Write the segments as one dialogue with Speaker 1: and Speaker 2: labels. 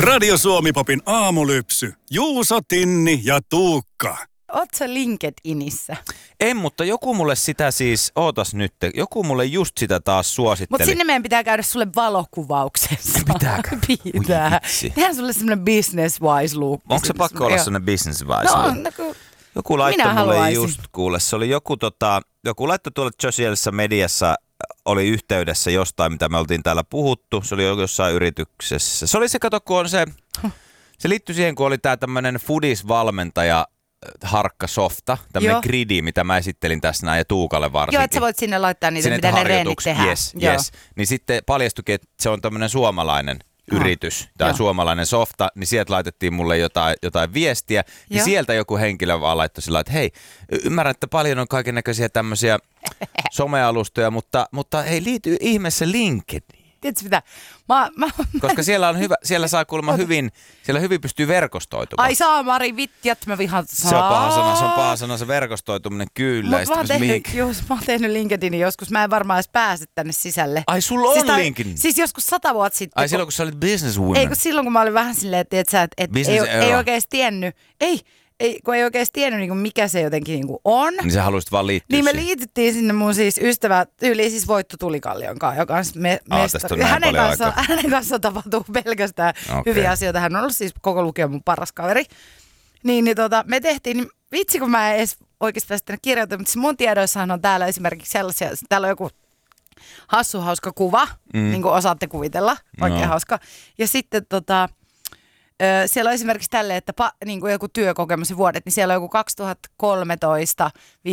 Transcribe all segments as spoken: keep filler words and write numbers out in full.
Speaker 1: Radio Suomi-popin aamulypsy. Juuso, Tinni ja Tuukka.
Speaker 2: Oot sä LinkedInissä?
Speaker 3: En, mutta joku mulle sitä siis, ootas nyt, joku mulle just sitä taas suositteli.
Speaker 2: Mutta sinne meidän pitää käydä sulle valokuvauksessa.
Speaker 3: Pitääkö?
Speaker 2: Pitää. Tehdään sulle semmoinen business-wise look.
Speaker 3: Onko se pakko olla semmoinen business-wise
Speaker 2: no,
Speaker 3: look?
Speaker 2: No, kun
Speaker 3: joku laittoi mulle
Speaker 2: haluaisin.
Speaker 3: just, kuule, se oli joku, tota, joku laittoi tuolla sosiaalisessa mediassa, oli yhteydessä jostain, mitä me oltiin täällä puhuttu. Se oli jossain yrityksessä. Se oli se, kato, kun on se, se liittyi siihen, kun oli tää tämmönen foodies-valmentaja, Harkka Softa, tämmöinen gridi, mitä mä esittelin tässä näin ja Tuukalle varsinkin.
Speaker 2: Joo, että sä voit sinne laittaa niitä, sinne mitä ne reenit tehdään.
Speaker 3: Yes, yes. Niin sitten paljastuikin, että se on tämmöinen suomalainen
Speaker 2: oh.
Speaker 3: yritys tai Joo. suomalainen softa, niin sieltä laitettiin mulle jotain, jotain viestiä. Ja sieltä joku henkilö vaan laittoi sillä, että hei, ymmärrän, että paljon on kaikennäköisiä tämmöisiä somealustoja, mutta, mutta hei, liity ihmeessä LinkedIn.
Speaker 2: Tiedätkö mitä? Mä, mä,
Speaker 3: Koska siellä on hyvä, siellä saa kuulemma hyvin, siellä hyvin pystyy verkostoitumaan.
Speaker 2: Ai saa Mari vittiat, mä vihaan saa.
Speaker 3: Se on paha sana, se on paha sana, se verkostoituminen, kyllä.
Speaker 2: Mut mä oon tehnyt, jos, mä oon tehnyt LinkedInin joskus, mä en varmaan edes pääse tänne sisälle.
Speaker 3: Ai sulla on
Speaker 2: siis tai,
Speaker 3: LinkedIn?
Speaker 2: Siis joskus sata vuotta sitten.
Speaker 3: Ai silloin kun sä olit businesswoman?
Speaker 2: Ei kun silloin kun mä olin vähän silleen, että et, et, et ei, ei oikein tiennyt. Ei. Ei, kun ei oikeasti tiennyt, niin kuin mikä se jotenkin niin kuin on.
Speaker 3: Niin sä haluaisit vaan liittyä
Speaker 2: Niin me
Speaker 3: siihen.
Speaker 2: liityttiin sinne mun siis ystävä, yli siis Voitto Tulikallion kanssa, joka on me,
Speaker 3: Aa,
Speaker 2: mestari.
Speaker 3: On
Speaker 2: hänen, kanssa,
Speaker 3: aikaa.
Speaker 2: hänen kanssa tapahtuu pelkästään okay. hyviä asioita. Hän on ollut siis koko lukion mun paras kaveri. Niin, niin tota, me tehtiin, niin vitsi kun mä en edes oikeasti päästä kirjoittaa, mutta siis mun tiedoissahan on täällä esimerkiksi sellaisia, täällä on joku hassu hauska kuva, mm. niin kuin osaatte kuvitella, oikein no. hauska. Ja sitten tota... Öö, siellä on esimerkiksi tälleen, että pa, niin kuin joku työkokemus ja vuodet, niin siellä on joku kaksituhattakolmetoista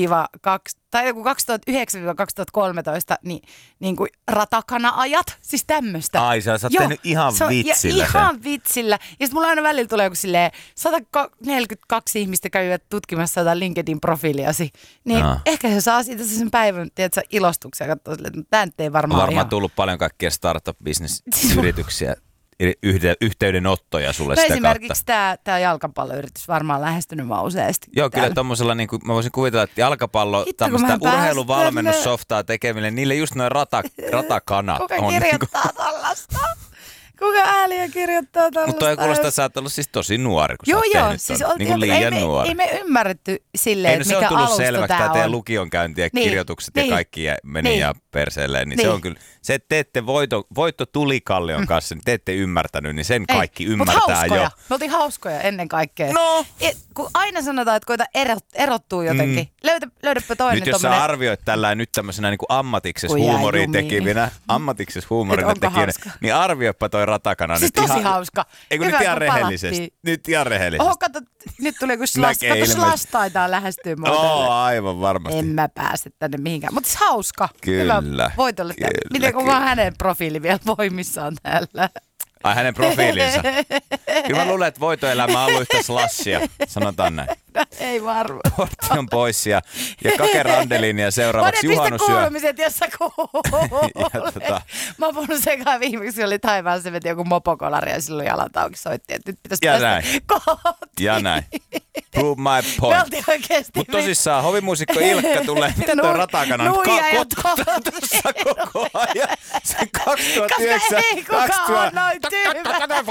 Speaker 2: tai joku kaksituhattayhdeksän kaksituhattakolmetoista niin, niin kuin ratakana-ajat, siis tämmöistä.
Speaker 3: Ai sä oot tehnyt ihan
Speaker 2: on,
Speaker 3: vitsillä.
Speaker 2: Ja ihan vitsillä. Ja sitten mulla aina välillä tulee joku silleen sata neljäkymmentäkaksi ihmistä käyvät tutkimassa jotain LinkedIn-profiiliasi. Niin no. ehkä se saa siitä sen päivän, tiedätkö, ilostuksia ja katsoo silleen, että tämä nyt ei varmaan
Speaker 3: on varmaan
Speaker 2: ihan.
Speaker 3: tullut paljon kaikkia startup-business-yrityksiä. Yhteydenottoja sulle
Speaker 2: no
Speaker 3: sitä
Speaker 2: esimerkiksi tämä, tämä jalkapalloyritys varmaan lähestynyt vaan useasti.
Speaker 3: Joo, kyllä tommosella, niin kuin, mä voisin kuvitella, että jalkapallo, Hitto, tämmöistä urheiluvalmennussoftaa tekemille, niille just noin rata, ratakanat
Speaker 2: Kuka
Speaker 3: on.
Speaker 2: kirjoittaa niin tollasta? Kuka ääliä kirjoittaa tollasta?
Speaker 3: Mutta toi kuulostaa, että sä oot ollut siis tosi nuori, kun
Speaker 2: joo,
Speaker 3: sä oot
Speaker 2: joo,
Speaker 3: tehnyt
Speaker 2: siis
Speaker 3: ton,
Speaker 2: ol,
Speaker 3: niin kuin liian
Speaker 2: ei
Speaker 3: nuori.
Speaker 2: Me, ei me ymmärretty silleen, että mikä alusta
Speaker 3: selväksi,
Speaker 2: tää on.
Speaker 3: tämä teidän lukionkäynti ja niin, kirjoitukset niin, ja kaikki meni niin, ja perseelleen, niin, niin se on kyllä, se että te ette Voitto, Voitto Tulikallion kanssa, niin te ette ymmärtänyt, niin sen ei, kaikki ymmärtää jo.
Speaker 2: Me oltiin hauskoja ennen kaikkea.
Speaker 3: No.
Speaker 2: Et, kun aina sanotaan, että koita erot, erottua jotenkin. Mm. Löydä, löydäpä toinen
Speaker 3: nyt jos
Speaker 2: tommonen.
Speaker 3: sä arvioit tällä nyt tämmöisenä niin kuin ammatiksessa huumoria tekivinä, ammatiksessa huumorin tekivinä, niin arvioipa toi ratakana
Speaker 2: siis
Speaker 3: nyt
Speaker 2: tosi
Speaker 3: ihan,
Speaker 2: hauska.
Speaker 3: Ei kun nyt ihan rehellisesti. Nyt ihan rehellisesti.
Speaker 2: Oho, kato, nyt tulee kun slash, kato slash taitaa lähestyä mua.
Speaker 3: Oo, aivan varmasti.
Speaker 2: En mä pääse tänne mihinkään, mutta siis hauska.
Speaker 3: Kyllä.
Speaker 2: Hyvä. Voit olla
Speaker 3: kyllä,
Speaker 2: miten kun vaan hänen profiili vielä voimissaan täällä.
Speaker 3: Ai hänen profiilinsa. Kyllä mä luulen, että Voitoelämä on ollut yhtä slashia, sanotaan näin.
Speaker 2: No, ei varmaan.
Speaker 3: Portti on pois ja, ja Kake Randelin ja seuraavaksi juhannusyö.
Speaker 2: Pone kuulumiset, jos sä kuulet. tota... Mä oon puhunut sekaan viimeksi, oli taivaan, se veti joku mopokolari ja silloin jalat auki soitti, että nyt pitäisi
Speaker 3: ja
Speaker 2: päästä
Speaker 3: näin.
Speaker 2: kotiin.
Speaker 3: Ja näin. Prove my point. Mutta tosissaan hovimuusikko Ilkka tulee, mitä toi ratakana nyt kotkuttaa tuossa koko ajan. Sen kaksituhattayhdeksän.
Speaker 2: Koska ei kukaan ole noin tyhmä.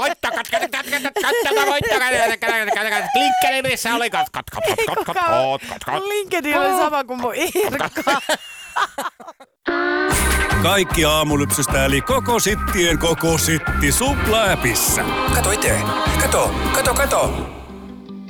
Speaker 3: Linkkeli, missä oli kat, kat, kat, kat, kat, kat.
Speaker 2: LinkedIn oli sama kuin mun Irkka.
Speaker 1: Kaikki aamulypsystä eli koko sittien koko sitti Supla-äpissä.
Speaker 4: Kato itse. Kato, kato, kato.